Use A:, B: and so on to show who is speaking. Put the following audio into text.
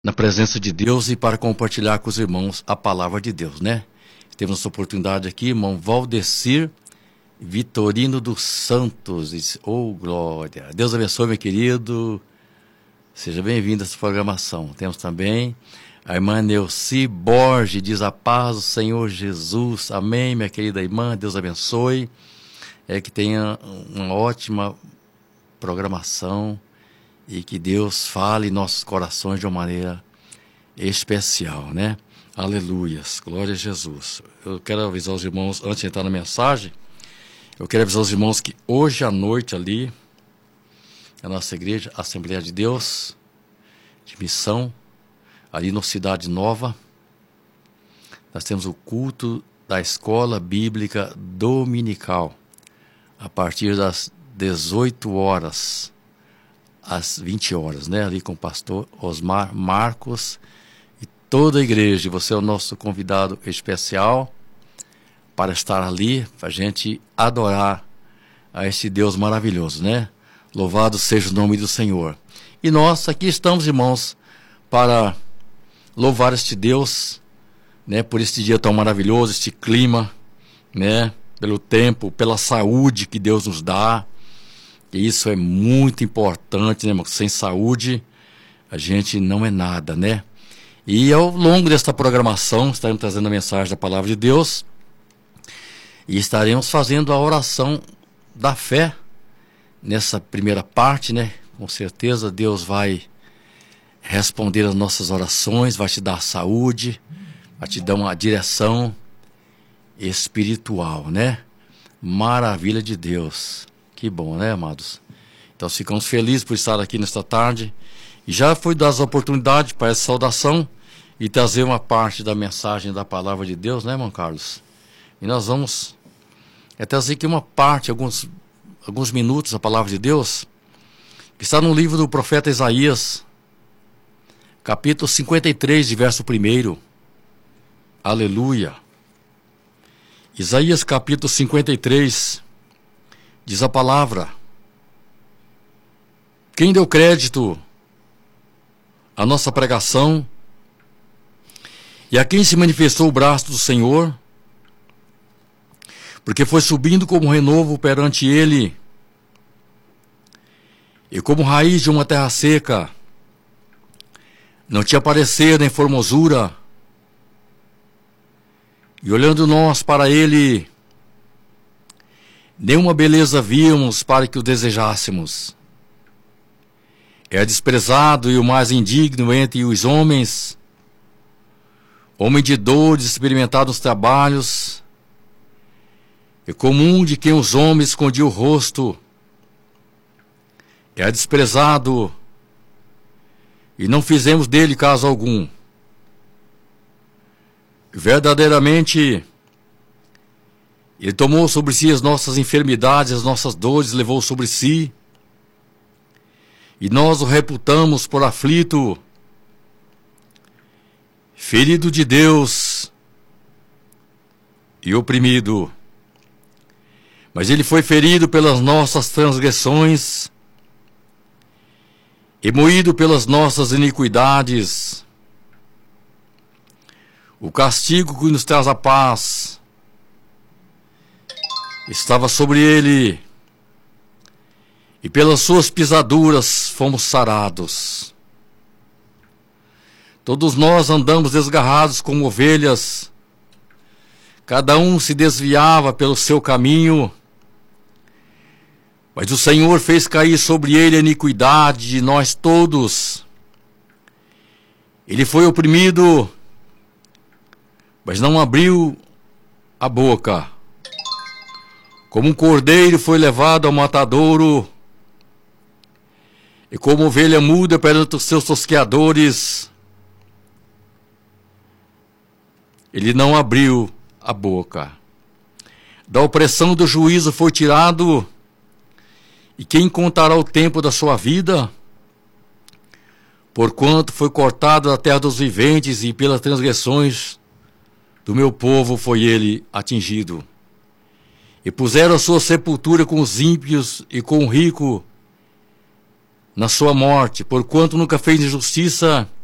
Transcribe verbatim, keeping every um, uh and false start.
A: na presença de Deus e para compartilhar com os irmãos a palavra de Deus, né? Temos essa oportunidade aqui, irmão Valdecir Vitorino dos Santos. Oh, glória! Deus abençoe, meu querido. Seja bem-vindo a essa programação. Temos também a irmã Neuci Borges, diz a paz do Senhor Jesus. Amém, minha querida irmã. Deus abençoe. É que tenha uma ótima programação e que Deus fale em nossos corações de uma maneira especial, né? Aleluias, glória a Jesus. Eu quero avisar os irmãos, antes de entrar na mensagem, eu quero avisar os irmãos que hoje à noite ali, a nossa igreja, a Assembleia de Deus, de missão, ali no Cidade Nova, nós temos o culto da Escola Bíblica Dominical, a partir das dezoito horas, às vinte horas, né? Ali com o pastor Osmar Marcos e toda a igreja. Você é o nosso convidado especial para estar ali, para a gente adorar a esse Deus maravilhoso, né? Louvado seja o nome do Senhor. E nós aqui estamos, irmãos, para louvar este Deus, né? Por este dia tão maravilhoso, este clima, né? Pelo tempo, pela saúde que Deus nos dá. E isso é muito importante, né, irmão? Sem saúde, a gente não é nada, né? E ao longo desta programação, estaremos trazendo a mensagem da Palavra de Deus e estaremos fazendo a oração da fé nessa primeira parte, né? Com certeza Deus vai responder as nossas orações, vai te dar saúde, vai te dar uma direção espiritual, né? Maravilha de Deus. Que bom, né, amados? Então ficamos felizes por estar aqui nesta tarde. E já foi dar as oportunidades para essa saudação e trazer uma parte da mensagem da palavra de Deus, né, irmão Carlos? E nós vamos é trazer aqui uma parte, alguns, alguns minutos da palavra de Deus, que está no livro do profeta Isaías, capítulo cinquenta e três, de verso primeiro. Aleluia! Isaías capítulo cinquenta e três, diz a palavra: quem deu crédito à nossa pregação e a quem se manifestou o braço do Senhor, porque foi subindo como renovo perante ele e como raiz de uma terra seca, não tinha parecer nem formosura, e olhando nós para ele, nenhuma beleza víamos para que o desejássemos. É desprezado e o mais indigno entre os homens, homem de dores, experimentado nos trabalhos, e comum de quem os homens escondiam o rosto. É desprezado e não fizemos dele caso algum. Verdadeiramente, ele tomou sobre si as nossas enfermidades, as nossas dores, levou sobre si. E nós o reputamos por aflito, ferido de Deus e oprimido. Mas ele foi ferido pelas nossas transgressões e moído pelas nossas iniquidades. O castigo que nos traz a paz estava sobre ele, e pelas suas pisaduras fomos sarados. Todos nós andamos desgarrados como ovelhas, cada um se desviava pelo seu caminho, mas o Senhor fez cair sobre ele a iniquidade de nós todos. Ele foi oprimido, mas não abriu a boca. Como um cordeiro foi levado ao matadouro, e como ovelha muda perante os seus tosqueadores, ele não abriu a boca. Da opressão do juízo foi tirado, e quem contará o tempo da sua vida? Porquanto foi cortado da terra dos viventes, e pelas transgressões do meu povo foi ele atingido. E puseram a sua sepultura com os ímpios e com o rico na sua morte, porquanto nunca fez injustiça,